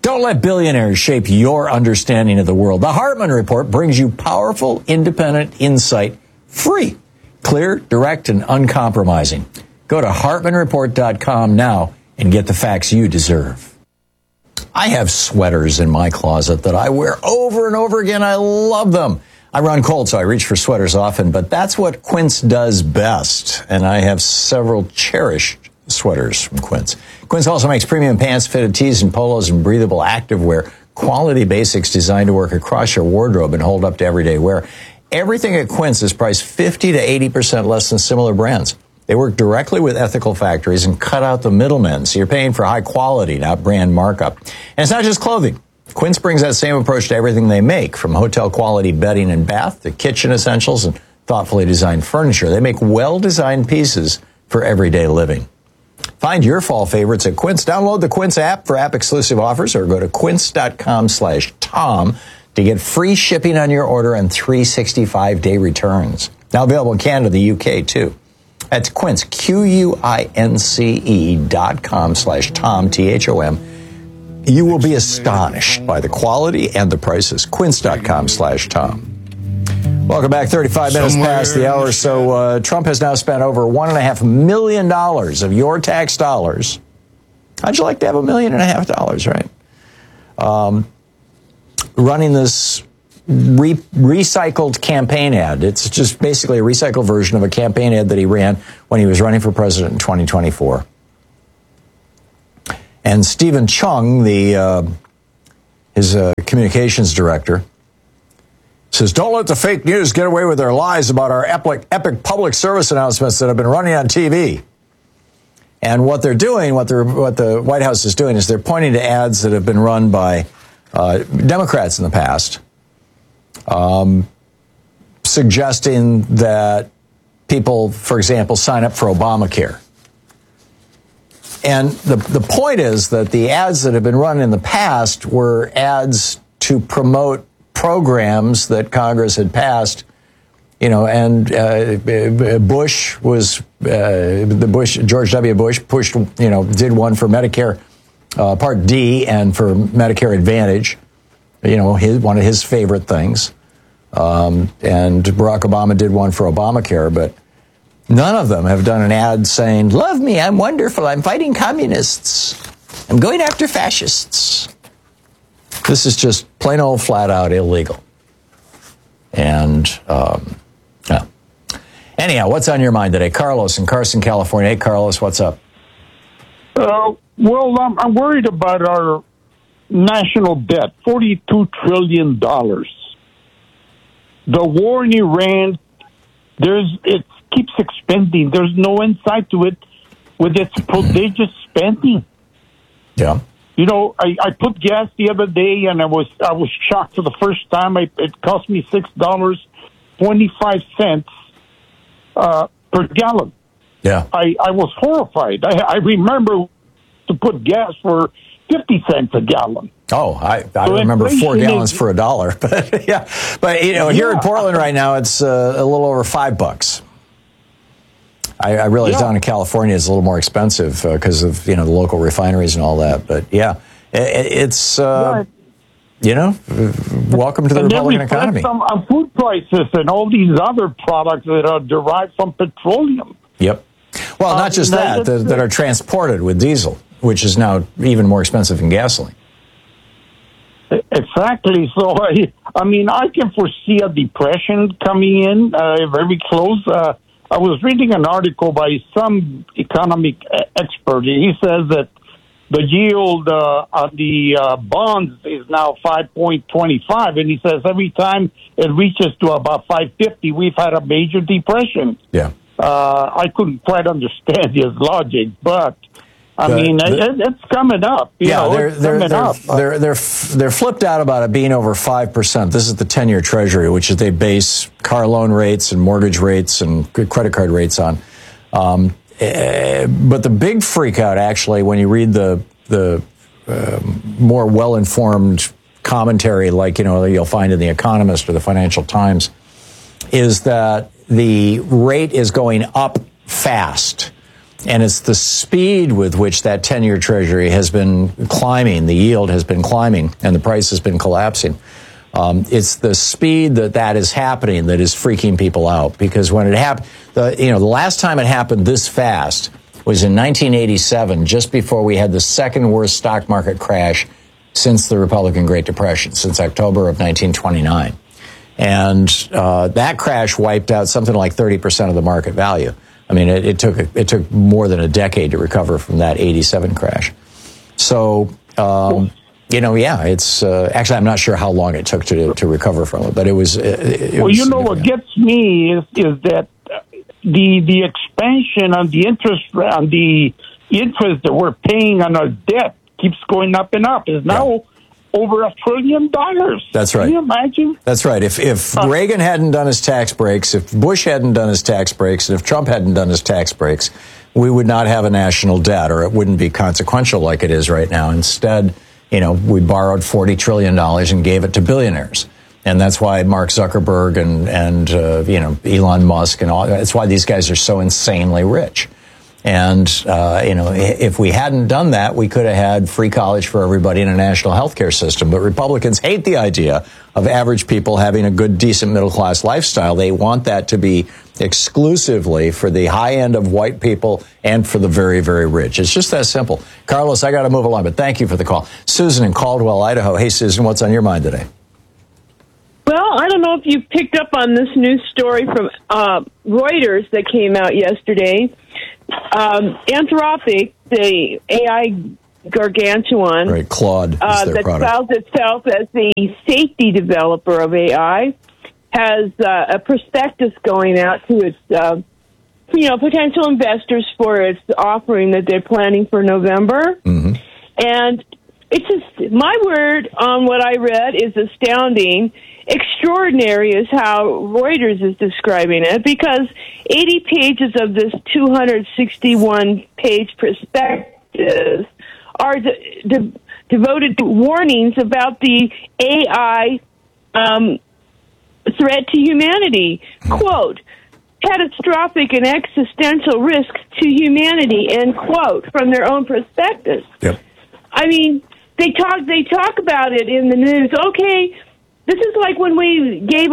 Don't let billionaires shape your understanding of the world. The Hartman Report brings you powerful, independent insight, free, clear, direct, and uncompromising. Go to hartmanreport.com now and get the facts you deserve. I have sweaters in my closet that I wear over and over again. I love them. I run cold, so I reach for sweaters often, but that's what Quince does best. And I have several cherished sweaters from Quince. Quince also makes premium pants, fitted tees, and polos, and breathable activewear. Quality basics designed to work across your wardrobe and hold up to everyday wear. Everything at Quince is priced 50 to 80% less than similar brands. They work directly with ethical factories and cut out the middlemen, so you're paying for high quality, not brand markup. And it's not just clothing. Quince brings that same approach to everything they make, from hotel-quality bedding and bath to kitchen essentials and thoughtfully designed furniture. They make well-designed pieces for everyday living. Find your fall favorites at Quince. Download the Quince app for app-exclusive offers or go to quince.com/Tom to get free shipping on your order and 365-day returns. Now available in Canada, the UK, too. That's Quince, QUINCE.com/Tom, THOM. You will be astonished by the quality and the prices. Quince.com/Tom. Welcome back. 35 minutes past the hour. So Trump has now spent over $1.5 million of your tax dollars. How'd you like to have $1.5 million, right? Running this recycled campaign ad. It's just basically a recycled version of a campaign ad that he ran when he was running for president in 2024. And Stephen Chung, his communications director, says, don't let the fake news get away with their lies about our epic public service announcements that have been running on TV. And what they're doing, what the White House is doing, is they're pointing to ads that have been run by Democrats in the past, suggesting that people, for example, sign up for Obamacare. And the point is that the ads that have been run in the past were ads to promote programs that Congress had passed, and George W. Bush pushed, did one for Medicare Part D and for Medicare Advantage, one of his favorite things. And Barack Obama did one for Obamacare, but none of them have done an ad saying, love me, I'm wonderful, I'm fighting communists, I'm going after fascists. This is just plain old flat out illegal. And anyhow, what's on your mind today? Carlos in Carson, California. Hey, Carlos, what's up? I'm worried about our national debt, $42 trillion. The war in Iran, it keeps expanding. There's no insight to it with its prodigious spending. Yeah. I put gas the other day, and I was shocked for the first time. It cost me $6.25 per gallon. Yeah. I was horrified. I remember to put gas for 50 cents a gallon. Oh, I remember 4 gallons for $1. But yeah, but here in Portland right now, it's a little over $5. I realize down in California it's a little more expensive because of the local refineries and all that. But yeah, it's welcome to the Republican economy. On food prices and all these other products that are derived from petroleum. Yep. Well, not just that are transported with diesel, which is now even more expensive than gasoline. Exactly. So I can foresee a depression coming in very close. I was reading an article by some economic expert. He says that the yield on the bonds is now 5.25, and he says every time it reaches to about 5.50, we've had a major depression. Yeah. I couldn't quite understand his logic, but it's coming up. They're flipped out about it being over 5%. This is the 10-year Treasury, which is they base car loan rates and mortgage rates and credit card rates on. But the big freak out, actually, when you read the more well-informed commentary, like you'll find in The Economist or the Financial Times, is that the rate is going up fast. And it's the speed with which that 10-year Treasury has been climbing, the yield has been climbing, and the price has been collapsing. It's the speed that is happening that is freaking people out. Because when it happened, the last time it happened this fast was in 1987, just before we had the second worst stock market crash since the Republican Great Depression, since October of 1929. And that crash wiped out something like 30% of the market value. I mean, it took more than a decade to recover from that 87 crash. So, it's actually, I'm not sure how long it took to recover from it, but it was. What gets me is that the expansion on the interest that we're paying on our debt keeps going up and up. Is now over $1 trillion. That's right. Can you imagine? That's right. If Reagan hadn't done his tax breaks, if Bush hadn't done his tax breaks, and if Trump hadn't done his tax breaks, we would not have a national debt, or it wouldn't be consequential like it is right now. Instead, we borrowed $40 trillion and gave it to billionaires. And that's why Mark Zuckerberg and Elon Musk and all, that's why these guys are so insanely rich. And, if we hadn't done that, we could have had free college for everybody in a national health care system. But Republicans hate the idea of average people having a good, decent middle-class lifestyle. They want that to be exclusively for the high end of white people and for the very, very rich. It's just that simple. Carlos, I got to move along, but thank you for the call. Susan in Caldwell, Idaho. Hey, Susan, what's on your mind today? Well, I don't know if you picked up on this news story from Reuters that came out yesterday. Anthropic, the AI gargantuan, right, Claude, is their that product. styles itself as the safety developer of AI, has a prospectus going out to its potential investors for its offering that they're planning for November. Mm-hmm. And it's just, my word on what I read is astounding. Extraordinary is how Reuters is describing it, because 80 pages of this 261-page prospectus are devoted to warnings about the AI threat to humanity. Quote, catastrophic and existential risks to humanity, end quote, from their own prospectus. Yep. I mean, they talk about it in the news. Okay, this is like when we gave,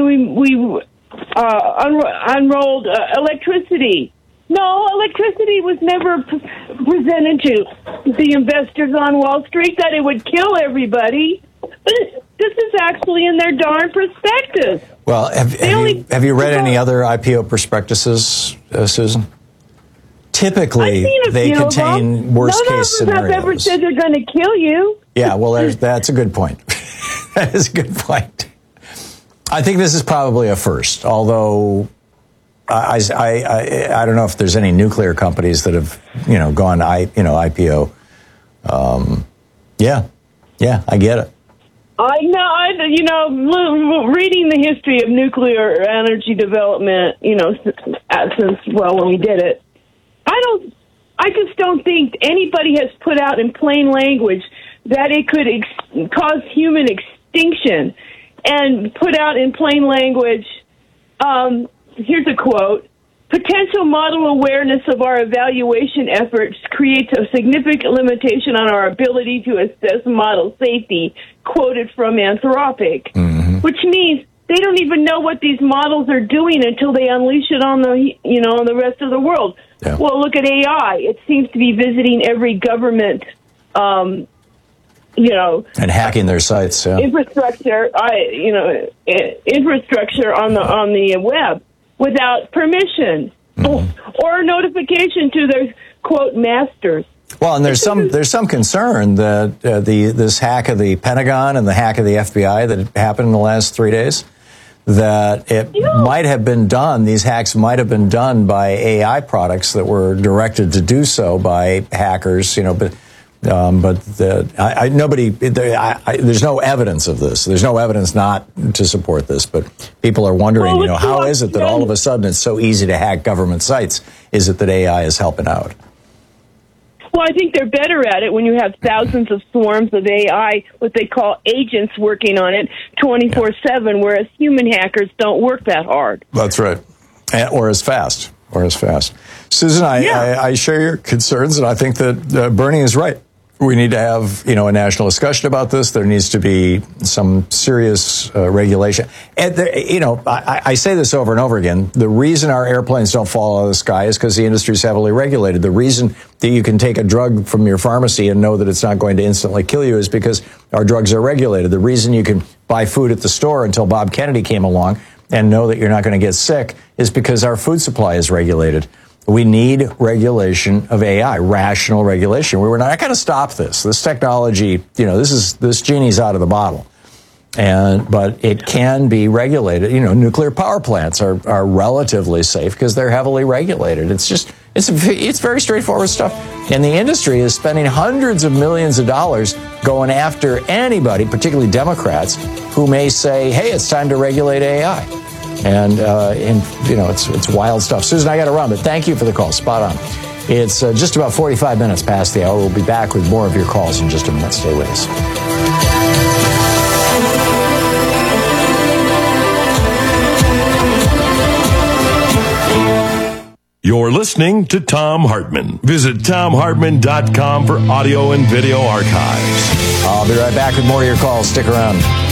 unrolled electricity. No, electricity was never presented to the investors on Wall Street that it would kill everybody. But this is actually in their darn prospectus. Well, have you read any other IPO prospectuses, Susan? Typically, they contain worst-case scenarios. None of them have ever said they're going to kill you. Yeah, well, that's a good point. That is a good point. I think this is probably a first, although I don't know if there's any nuclear companies that have gone IPO. Yeah, I get it. Reading the history of nuclear energy development, since when we did it, I just don't think anybody has put out in plain language that it could cause human extinction, and put out in plain language, here's a quote, potential model awareness of our evaluation efforts creates a significant limitation on our ability to assess model safety, quoted from Anthropic, which means they don't even know what these models are doing until they unleash it on on the rest of the world. Yeah. Well, look at AI. It seems to be visiting every government, and hacking their sites. Yeah. Infrastructure on the web without permission or notification to their quote masters. Well, and there's some concern that this hack of the Pentagon and the hack of the FBI that happened in the last 3 days, that it might have been done. These hacks might have been done by AI products that were directed to do so by hackers. There's no evidence of this. There's no evidence not to support this, but people are wondering, how is it that all of a sudden it's so easy to hack government sites? Is it that AI is helping out? Well, I think they're better at it when you have thousands of swarms of AI, what they call agents, working on it 24/7, whereas human hackers don't work that hard. That's right. Or as fast. or as fast. Susan, I share your concerns, and I think that Bernie is right. We need to have, a national discussion about this. There needs to be some serious regulation. And, I say this over and over again. The reason our airplanes don't fall out of the sky is because the industry is heavily regulated. The reason that you can take a drug from your pharmacy and know that it's not going to instantly kill you is because our drugs are regulated. The reason you can buy food at the store until Bob Kennedy came along and know that you're not going to get sick is because our food supply is regulated. We need regulation of AI, rational regulation. We're not going to stop this. This technology, this genie's out of the bottle. But it can be regulated. Nuclear power plants are relatively safe because they're heavily regulated. It's very straightforward stuff. And the industry is spending hundreds of millions of dollars going after anybody, particularly Democrats, who may say, hey, it's time to regulate AI. And it's wild stuff. Susan, I got to run, but thank you for the call. Spot on. It's just about 45 minutes past the hour. We'll be back with more of your calls in just a minute. Stay with us. You're listening to Thom Hartmann. Visit ThomHartmann.com for audio and video archives. I'll be right back with more of your calls. Stick around.